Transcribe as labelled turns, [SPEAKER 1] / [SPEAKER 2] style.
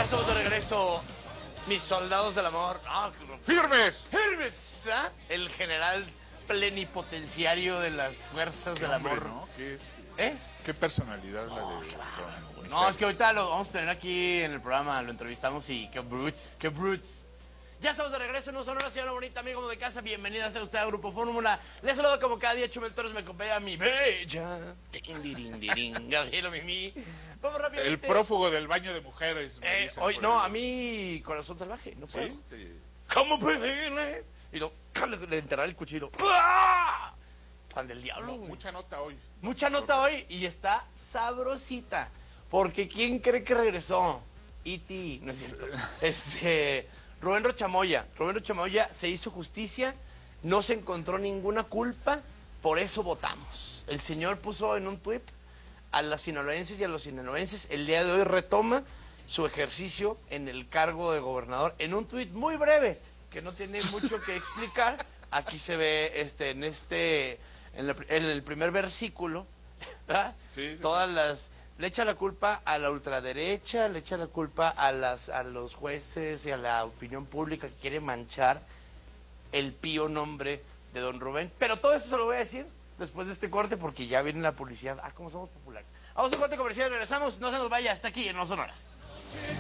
[SPEAKER 1] Ya estamos de regreso, mis soldados del amor.
[SPEAKER 2] ¡Firmes!
[SPEAKER 1] ¡Firmes! ¿Ah? El general plenipotenciario de las fuerzas del
[SPEAKER 2] Hombre,
[SPEAKER 1] amor.
[SPEAKER 2] ¿no?
[SPEAKER 1] ¿Eh?
[SPEAKER 2] ¿Qué personalidad la de
[SPEAKER 1] No, es que ahorita lo vamos a tener aquí en el programa, lo entrevistamos y qué brutes, qué brutes. Ya estamos de regreso, no son horas, señora bonita, amigo de casa, bienvenida sea usted a Grupo Fórmula. Les saludo como cada día, Chumel Torres, me acompaña mi bella Gabriela Mimi. Vamos rápido.
[SPEAKER 2] El prófugo del baño de mujeres. me dicen
[SPEAKER 1] Hoy,
[SPEAKER 2] por
[SPEAKER 1] no,
[SPEAKER 2] ahí.
[SPEAKER 1] a mí, corazón salvaje, no puedo.
[SPEAKER 2] ¿Sí?
[SPEAKER 1] ¿Cómo pedirle? Y le enterrar el cuchillo. ¡Ah! Pan del diablo, güey.
[SPEAKER 2] Mucha nota hoy.
[SPEAKER 1] Mucha nota hoy y está sabrosita. Porque ¿quién cree que regresó? E.T., no es cierto. Rubén Rochamoya. Rubén Rochamoya se hizo justicia, no se encontró ninguna culpa, por eso votamos. El señor puso en un tuit a las sinaloenses y a los sinaloenses, el día de hoy retoma su ejercicio en el cargo de gobernador en un tuit muy breve, que no tiene mucho que explicar. Aquí se ve en el primer versículo, ¿verdad?
[SPEAKER 2] Sí,
[SPEAKER 1] todas las... Le echa la culpa a la ultraderecha, le echa la culpa a los jueces y a la opinión pública que quiere manchar el pío nombre de don Rubén. Pero todo eso se lo voy a decir después de este corte porque ya viene la publicidad. Ah, cómo somos populares. Vamos a un corte comercial, regresamos, no se nos vaya, hasta aquí en No Son Horas.